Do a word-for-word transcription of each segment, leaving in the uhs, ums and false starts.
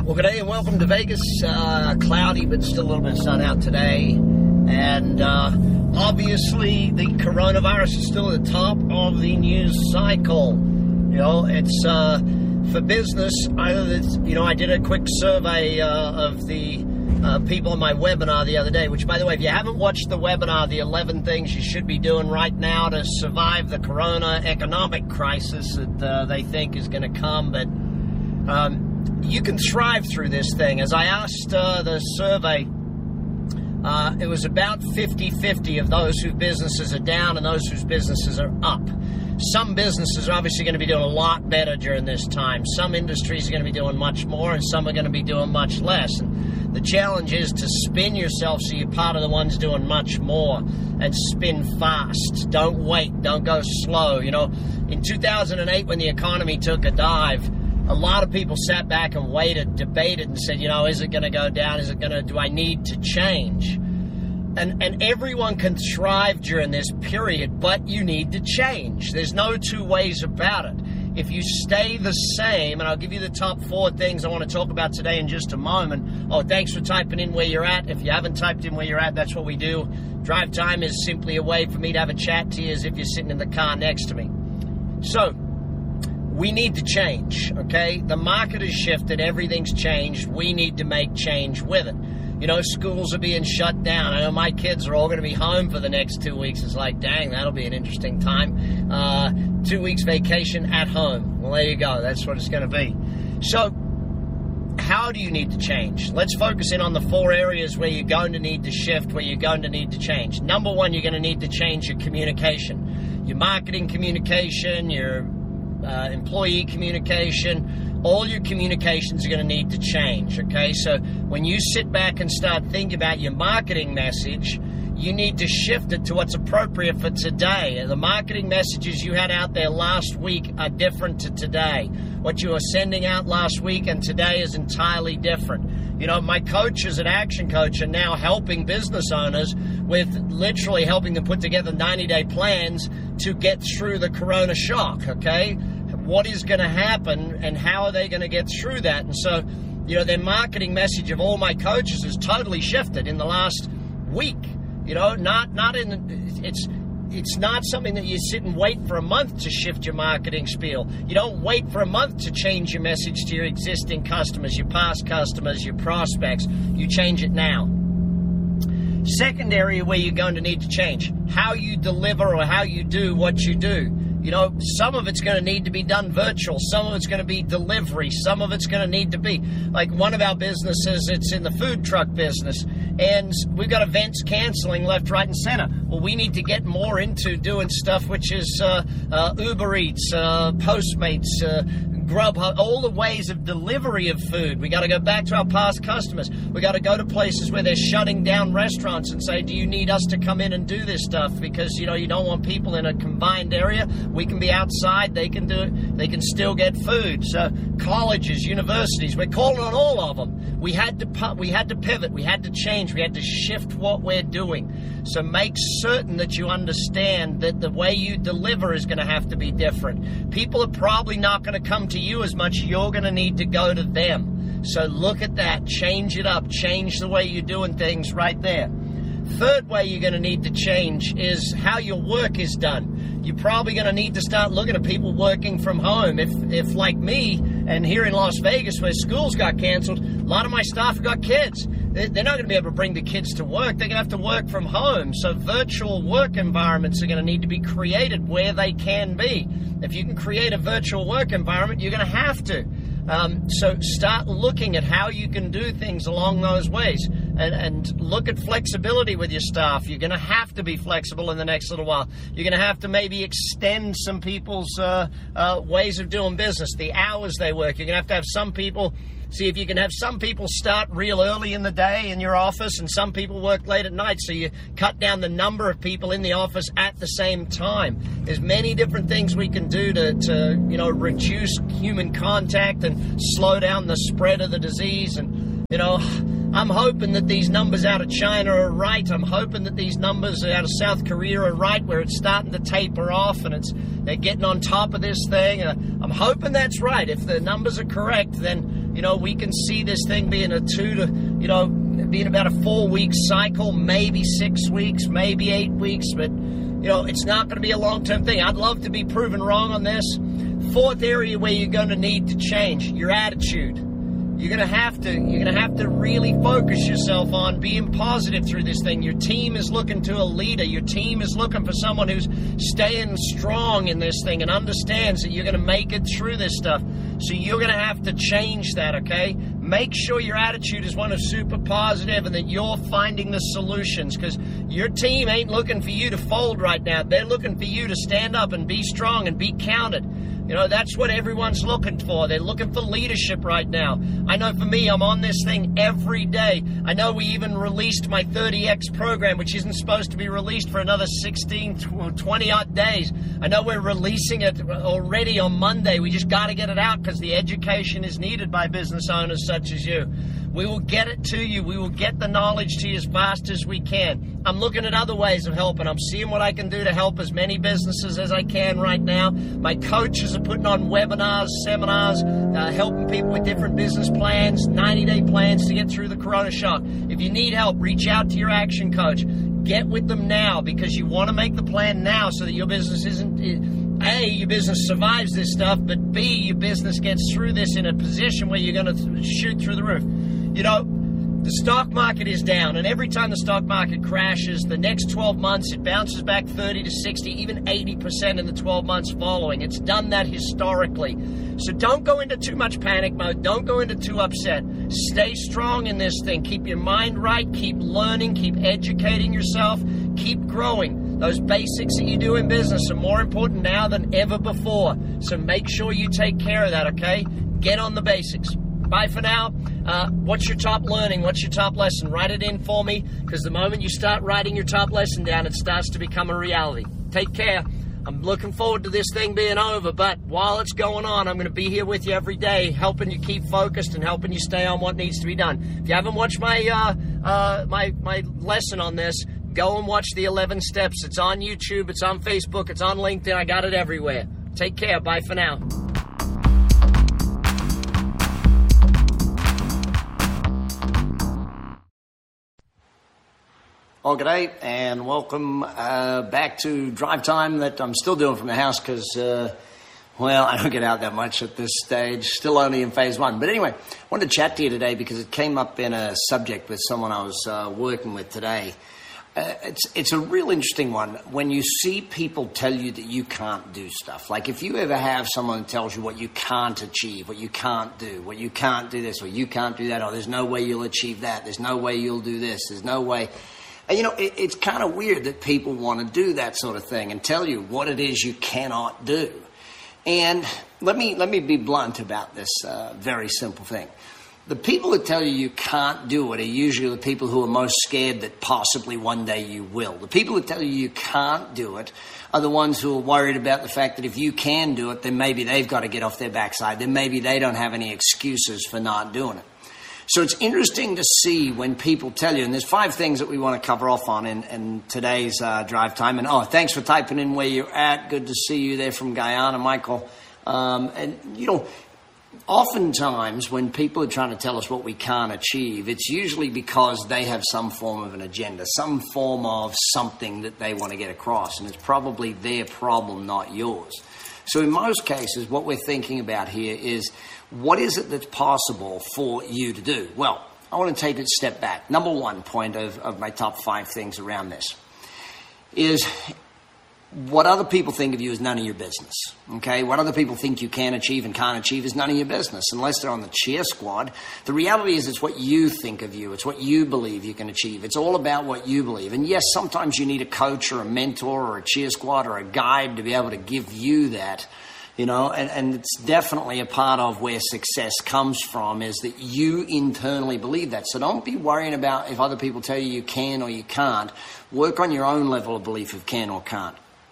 Well, good day and welcome to Vegas. Uh, cloudy, but still a little bit of sun out today. And uh, obviously, the coronavirus is still at the top of the news cycle. You know, it's uh, for business. Either it's, you know, I did a quick survey uh, of the uh, people on my webinar the other day. Which, by the way, if you haven't watched the webinar, the eleven things you should be doing right now to survive the corona economic crisis that uh, they think is going to come, but. Um, You can thrive through this thing. As I asked uh, the survey, uh, it was about fifty-fifty of those whose businesses are down and those whose businesses are up. Some businesses are obviously going to be doing a lot better during this time. Some industries are going to be doing much more and some are going to be doing much less. And the challenge is to spin yourself so you're part of the ones doing much more and spin fast. Don't wait. Don't go slow. You know, in two thousand eight when the economy took a dive, a lot of people sat back and waited, debated, and said, you know, is it going to go down? Is it going to, do I need to change? And and everyone can thrive during this period, but you need to change. There's no two ways about it. If you stay the same, and I'll give you the top four things I want to talk about today in just a moment. Oh, thanks for typing in where you're at. If you haven't typed in where you're at, that's what we do. Drive time is simply a way for me to have a chat to you as if you're sitting in the car next to me. So, we need to change, okay? The market has shifted. Everything's changed. We need to make change with it. You know, schools are being shut down. I know my kids are all going to be home for the next two weeks. It's like, dang, that'll be an interesting time. Uh, two weeks vacation at home. Well, there you go. That's what it's going to be. So, how do you need to change? Let's focus in on the four areas where you're going to need to shift, where you're going to need to change. Number one, you're going to need to change your communication. Your marketing communication, your Uh, employee communication, all your communications are going to need to change, okay? So when you sit back and start thinking about your marketing message, you need to shift it to what's appropriate for today. The marketing messages you had out there last week are different to today. What you were sending out last week and today is entirely different. You know, my coaches at Action Coach are now helping business owners with literally helping them put together ninety-day plans to get through the corona shock, okay? What is going to happen and how are they going to get through that? And so, you know, their marketing message of all my coaches has totally shifted in the last week. You know, not not in it's it's not something that you sit and wait for a month to shift your marketing spiel. You don't wait for a month to change your message to your existing customers, your past customers, your prospects. You change it now. Second area where you're going to need to change, how you deliver or how you do what you do. You know, some of it's going to need to be done virtual. Some of it's going to be delivery. Some of it's going to need to be, like one of our businesses, it's in the food truck business. And we've got events canceling left, right, and center. Well, we need to get more into doing stuff which is uh, uh, Uber Eats, uh, Postmates, uh, Grubhub, all the ways of delivery of food. We got to go back to our past customers. We got to go to places where they're shutting down restaurants and say, do you need us to come in and do this stuff? Because, you know, you don't want people in a combined area. We can be outside. They can do it. They can still get food. So colleges, universities, we're calling on all of them. We had to we had to pivot. We had to change. We had to shift what we're doing. So make certain that you understand that the way you deliver is going to have to be different. People are probably not going to come to you as much. You're going to need to go to them. So look at that. Change it up. Change the way you're doing things right there. Third way you're going to need to change is how your work is done. You're probably going to need to start looking at people working from home. If, if like me, and here in Las Vegas where schools got canceled, a lot of my staff have got kids. They're not going to be able to bring the kids to work. They're going to have to work from home. So virtual work environments are going to need to be created where they can be. If you can create a virtual work environment, you're going to have to. Um, so start looking at how you can do things along those ways, and, and look at flexibility with your staff. You're going to have to be flexible in the next little while. You're going to have to maybe extend some people's uh, uh, ways of doing business, the hours they work. You're going to have to have some people, see if you can have some people start real early in the day in your office and some people work late at night, so you cut down the number of people in the office at the same time. There's many different things we can do to, to you know, reduce human contact and slow down the spread of the disease. And, you know, I'm hoping that these numbers out of China are right. I'm hoping that these numbers out of South Korea are right, where it's starting to taper off and it's they're getting on top of this thing. Uh, I'm hoping that's right. If the numbers are correct, then You know, we can see this thing being a two to, you know, being about a four-week cycle, maybe six weeks, maybe eight weeks, but, you know, it's not going to be a long-term thing. I'd love to be proven wrong on this. Fourth area where you're going to need to change, your attitude. You're going to have to, you're going to have to really focus yourself on being positive through this thing. Your team is looking to a leader. Your team is looking for someone who's staying strong in this thing and understands that you're going to make it through this stuff. So you're going to have to change that, okay? Make sure your attitude is one of super positive and that you're finding the solutions, because your team ain't looking for you to fold right now. They're looking for you to stand up and be strong and be counted. You know, that's what everyone's looking for. They're looking for leadership right now. I know for me, I'm on this thing every day. I know we even released my thirty X program, which isn't supposed to be released for another sixteen, twenty odd days. I know we're releasing it already on Monday. We just got to get it out because the education is needed by business owners such as you. We will get it to you. We will get the knowledge to you as fast as we can. I'm looking at other ways of helping. I'm seeing what I can do to help as many businesses as I can right now. My coaches are putting on webinars, seminars, uh, helping people with different business plans, ninety-day plans to get through the Corona shock. If you need help, reach out to your action coach. Get with them now, because you want to make the plan now so that your business isn't... A, your business survives this stuff, but B, your business gets through this in a position where you're going to th- shoot through the roof. You know, the stock market is down, and every time the stock market crashes, the next twelve months, it bounces back thirty to sixty, even eighty percent in the twelve months following. It's done that historically. So don't go into too much panic mode. Don't go into too upset. Stay strong in this thing. Keep your mind right. Keep learning. Keep educating yourself. Keep growing. Those basics that you do in business are more important now than ever before. So make sure you take care of that, okay? Get on the basics. Bye for now. Uh, what's your top learning? What's your top lesson? Write it in for me, because the moment you start writing your top lesson down, it starts to become a reality. Take care. I'm looking forward to this thing being over, but while it's going on, I'm going to be here with you every day, helping you keep focused and helping you stay on what needs to be done. If you haven't watched my uh, uh, my my lesson on this, go and watch the eleven steps. It's on YouTube, it's on Facebook, it's on LinkedIn. I got it everywhere. Take care. Bye for now. Well, g'day, and welcome uh, back to Drive Time that I'm still doing from the house because, uh, well, I don't get out that much at this stage, still only in phase one. But anyway, I wanted to chat to you today because it came up in a subject with someone I was uh, working with today. Uh, it's it's a real interesting one when you see people tell you that you can't do stuff. Like if you ever have someone that tells you what you can't achieve, what you can't do, what you can't do this, or you can't do that, or there's no way you'll achieve that, there's no way you'll do this, there's no way... And, you know, it, it's kind of weird that people want to do that sort of thing and tell you what it is you cannot do. And let me let me be blunt about this uh, very simple thing. The people that tell you you can't do it are usually the people who are most scared that possibly one day you will. The people that tell you you can't do it are the ones who are worried about the fact that if you can do it, then maybe they've got to get off their backside. Then maybe they don't have any excuses for not doing it. So it's interesting to see when people tell you, and there's five things that we want to cover off on in, in today's uh, Drive Time. And, oh, thanks for typing in where you're at. Good to see you there from Guyana, Michael. Um, and, you know, oftentimes when people are trying to tell us what we can't achieve, it's usually because they have some form of an agenda, some form of something that they want to get across. And it's probably their problem, not yours. So in most cases, what we're thinking about here is, what is it that's possible for you to do? Well, I want to take a step back. Number one point of, of my top five things around this is what other people think of you is none of your business, okay? What other people think you can achieve and can't achieve is none of your business, unless they're on the cheer squad. The reality is it's what you think of you. It's what you believe you can achieve. It's all about what you believe. And yes, sometimes you need a coach or a mentor or a cheer squad or a guide to be able to give you that. You know, and, and it's definitely a part of where success comes from, is that you internally believe that. So don't be worrying about if other people tell you you can or you can't. Work on your own level of belief of can or can't.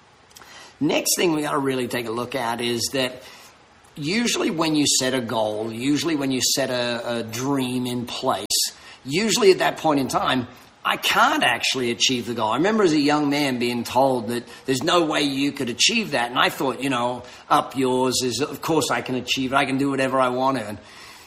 Next thing we got to really take a look at is that usually when you set a goal, usually when you set a, a dream in place, usually at that point in time, I can't actually achieve the goal. I remember as a young man being told that there's no way you could achieve that. And I thought, you know, up yours is, of course I can achieve it. I can do whatever I want to. And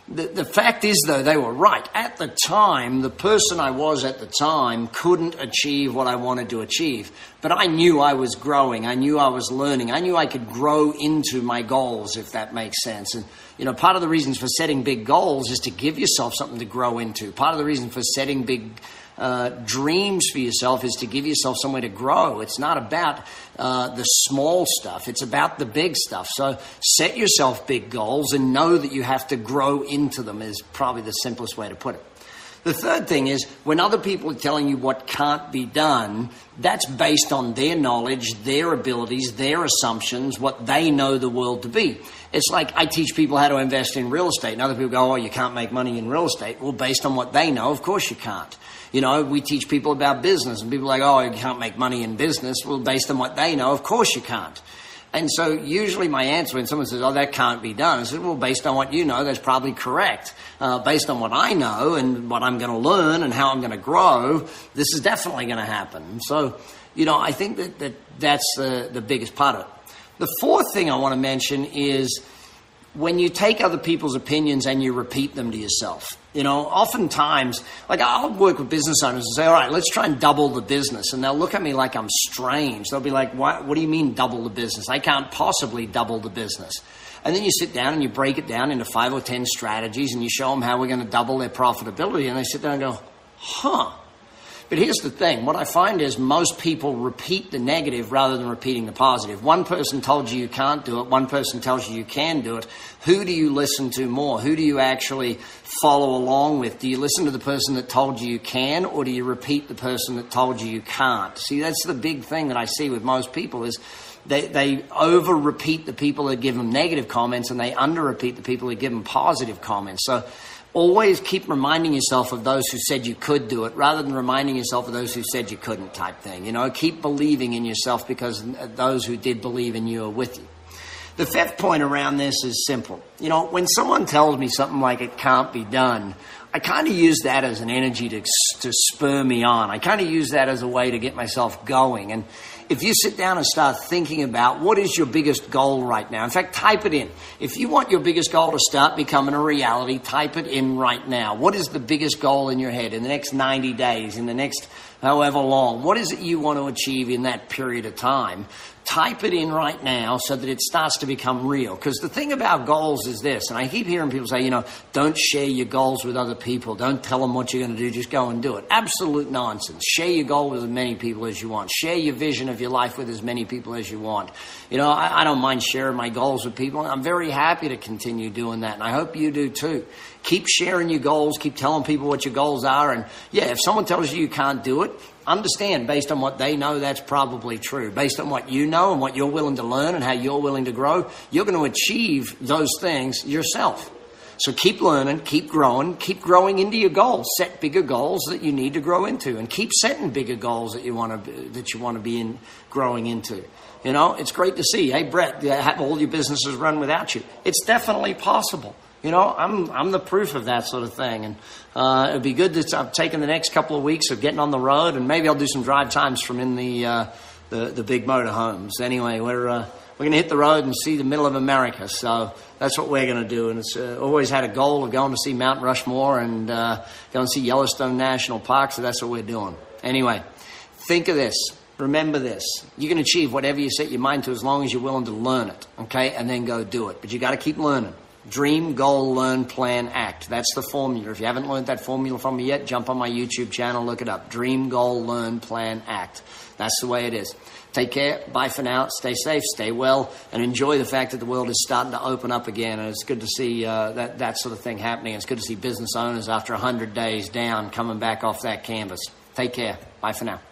The, the fact is, though, they were right. At the time, the person I was at the time couldn't achieve what I wanted to achieve. But I knew I was growing. I knew I was learning. I knew I could grow into my goals, if that makes sense. And, you know, part of the reasons for setting big goals is to give yourself something to grow into. Part of the reason for setting big Uh, dreams for yourself is to give yourself somewhere to grow. It's not about uh, the small stuff. It's about the big stuff. So set yourself big goals and know that you have to grow into them is probably the simplest way to put it. The third thing is when other people are telling you what can't be done, that's based on their knowledge, their abilities, their assumptions, what they know the world to be. It's like I teach people how to invest in real estate, and other people go, oh, you can't make money in real estate. Well, based on what they know, of course you can't. You know, we teach people about business, and people are like, oh, you can't make money in business. Well, based on what they know, of course you can't. And so usually my answer when someone says, oh, that can't be done, I said, well, based on what you know, that's probably correct. Uh, based on what I know and what I'm going to learn and how I'm going to grow, this is definitely going to happen. So, you know, I think that, that that's the, the biggest part of it. The fourth thing I want to mention is when you take other people's opinions and you repeat them to yourself. You know, oftentimes, like I'll work with business owners and say, all right, let's try and double the business. And they'll look at me like I'm strange. They'll be like, what, what do you mean double the business? I can't possibly double the business. And then you sit down and you break it down into five or ten strategies and you show them how we're going to double their profitability. And they sit there and go, huh. But here's the thing. What I find is most people repeat the negative rather than repeating the positive. One person told you you can't do it. One person tells you you can do it. Who do you listen to more? Who do you actually follow along with? Do you listen to the person that told you you can, or do you repeat the person that told you you can't? See, that's the big thing that I see with most people is they, they over-repeat the people that give them negative comments and they under-repeat the people that give them positive comments. So always keep reminding yourself of those who said you could do it rather than reminding yourself of those who said you couldn't type thing. You know, keep believing in yourself because those who did believe in you are with you. The fifth point around this is simple. You know, when someone tells me something like it can't be done, I kind of use that as an energy to, to spur me on. I kind of use that as a way to get myself going. And if you sit down and start thinking about what is your biggest goal right now, in fact, type it in. If you want your biggest goal to start becoming a reality, type it in right now. What is the biggest goal in your head in the next ninety days, in the next however long? What is it you want to achieve in that period of time? Type it in right now so that it starts to become real. Because the thing about goals is this, and I keep hearing people say, you know, don't share your goals with other people. Don't tell them what you're going to do. Just go and do it. Absolute nonsense. Share your goal with as many people as you want. Share your vision of your life with as many people as you want. You know, I, I don't mind sharing my goals with people. I'm very happy to continue doing that, and I hope you do too. Keep sharing your goals. Keep telling people what your goals are. And yeah, if someone tells you you can't do it, understand based on what they know, that's probably true. Based on what you know and what you're willing to learn and how you're willing to grow, you're going to achieve those things yourself. So keep learning, keep growing, keep growing into your goals. Set bigger goals that you need to grow into, and keep setting bigger goals that you want to that you want to be in growing into. You know, it's great to see. Hey, Brett, have all your businesses run without you. It's definitely possible. You know, I'm I'm the proof of that sort of thing. And uh, it'd be good that I've taken the next couple of weeks of getting on the road, and maybe I'll do some drive times from in the uh, the, the big motorhomes. Anyway, we're uh, we're going to hit the road and see the middle of America. So that's what we're going to do. And it's uh, always had a goal of going to see Mount Rushmore and uh, go and see Yellowstone National Park. So that's what we're doing. Anyway, think of this. Remember this. You can achieve whatever you set your mind to as long as you're willing to learn it, okay, and then go do it. But you got to keep learning. Dream, goal, learn, plan, act. That's the formula. If you haven't learned that formula from me yet, jump on my YouTube channel, look it up. Dream, goal, learn, plan, act. That's the way it is. Take care. Bye for now. Stay safe, stay well, and enjoy the fact that the world is starting to open up again. And it's good to see uh, that, that sort of thing happening. It's good to see business owners after one hundred days down coming back off that canvas. Take care. Bye for now.